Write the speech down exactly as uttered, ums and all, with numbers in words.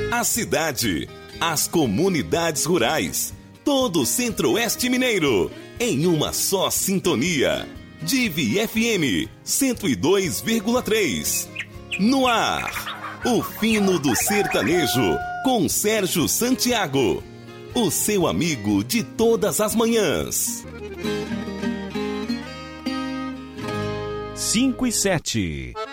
A cidade, as comunidades rurais, todo o Centro-Oeste Mineiro, em uma só sintonia. Divi F M cento e dois vírgula três. No ar, o fino do sertanejo, com Sérgio Santiago. O seu amigo de todas as manhãs. cinco e sete.